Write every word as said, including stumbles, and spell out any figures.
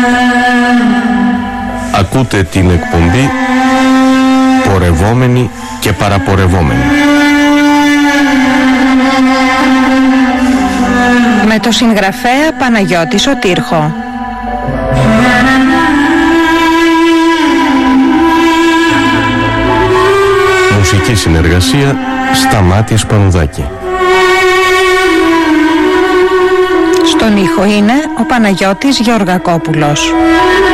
Ακούτε την εκπομπή Πορευόμενοι και Παραπορευόμενοι, με το συγγραφέα Παναγιώτη Σωτήρχο. Μουσική συνεργασία Σταμάτης Πανουδάκη. Στον ήχο είναι ο Παναγιώτης Γεωργακόπουλος.